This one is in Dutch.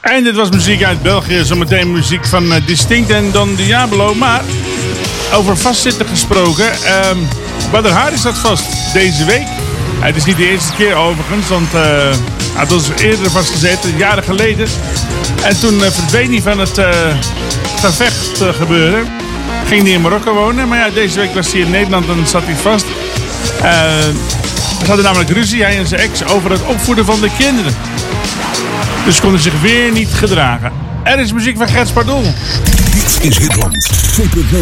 En dit was muziek uit België. Zometeen muziek van Distinct en Don Diablo. Maar over vastzitten gesproken. Badr Hari staat vast deze week. Het is niet de eerste keer overigens. Want hij had ons eerder vastgezeten, jaren geleden. En toen verdween hij van het gevecht gebeuren. Ging hij in Marokko wonen. Maar ja, deze week was hij in Nederland en zat hij vast. Ze hadden namelijk ruzie, hij en zijn ex, over het opvoeden van de kinderen. Dus ze konden zich weer niet gedragen. Er is muziek van Gert Pardon. Dit is Hitland 2.0.